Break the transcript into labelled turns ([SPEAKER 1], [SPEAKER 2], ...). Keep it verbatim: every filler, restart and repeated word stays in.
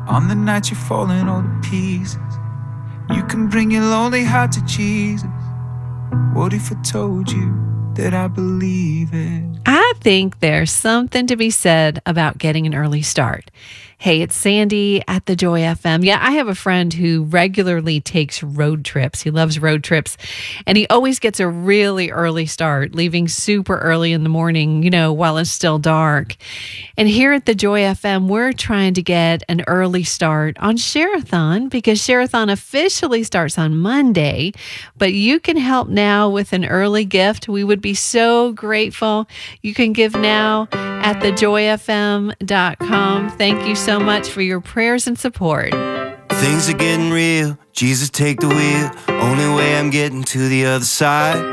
[SPEAKER 1] On the night you're falling all to pieces, you can bring your lonely heart to Jesus. What if I told you that I believe it?
[SPEAKER 2] I think there's something to be said about getting an early start. Hey, it's Sandy at the Joy F M. Yeah, I have a friend who regularly takes road trips. He loves road trips, and he always gets a really early start, leaving super early in the morning, you know, while it's still dark. And here at the Joy F M, we're trying to get an early start on Share-a-thon because Share-a-thon officially starts on Monday, but you can help now with an early gift. We would be so grateful. You can give now at the joy f m dot com. Thank you so much for your prayers and support.
[SPEAKER 3] Things are getting real. Jesus, take the wheel. Only way I'm getting to the other side.